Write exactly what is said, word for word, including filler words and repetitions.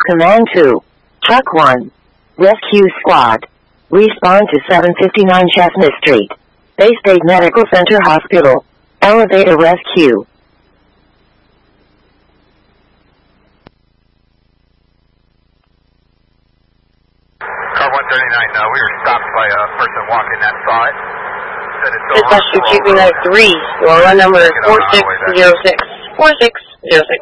Command to Truck one. Rescue Squad. Respond to seven fifty-nine Chestnut Street. Bay State Medical Center Hospital. Elevator rescue. Car one thirty-nine, uh, we were stopped by a person walking that side. Said it's over. Dispatch to Q nine three. Your run number is four six zero six. four six zero six.